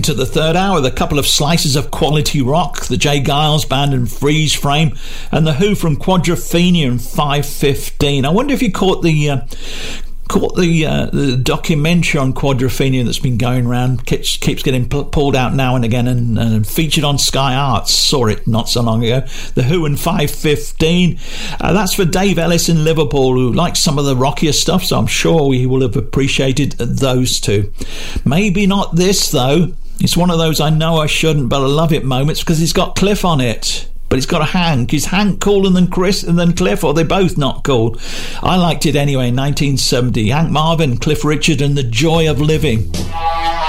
into the third hour with a couple of slices of quality rock, the J. Giles Band and Freeze Frame, and the Who from Quadrophenia and 5:15. I wonder if you caught the documentary on Quadrophenia that's been going around, keeps getting pulled out now and again and featured on Sky Arts. Saw it not so long ago. The Who and 5:15. That's for Dave Ellis in Liverpool, who likes some of the rockier stuff, so I'm sure he will have appreciated those two. Maybe not this, though. It's one of those I know I shouldn't, but I love it moments because it's got Cliff on it. But it's got a Hank. Is Hank cooler than Chris and then Cliff, or are they both not cool? I liked it anyway, 1970. Hank Marvin, Cliff Richard, and The Joy of Living.